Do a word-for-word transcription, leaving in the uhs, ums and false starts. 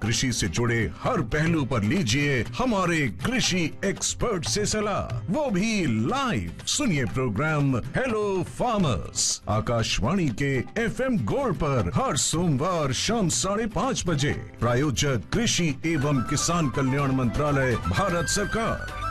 कृषि से जुड़े हर पहलू पर लीजिए हमारे कृषि एक्सपर्ट से सलाह, वो भी लाइव। सुनिए प्रोग्राम हेलो फार्मर्स आकाशवाणी के एफएम गोल्ड पर हर सोमवार शाम साढ़े पाँच बजे। प्रायोजक कृषि एवं किसान कल्याण मंत्रालय, भारत सरकार।